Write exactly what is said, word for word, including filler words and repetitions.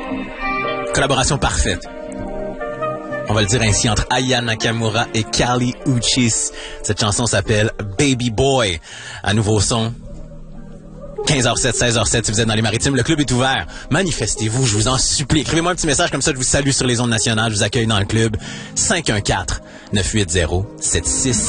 Collaboration parfaite. On va le dire ainsi, entre Aya Nakamura et Kali Uchis. Cette chanson s'appelle Baby Boy. Un nouveau son. quinze heures zéro sept, seize heures zéro sept, si vous êtes dans les maritimes, le club est ouvert. Manifestez-vous, je vous en supplie. Écrivez-moi un petit message comme ça, je vous salue sur les ondes nationales, je vous accueille dans le club. cinq un quatre, neuf huit zéro, sept six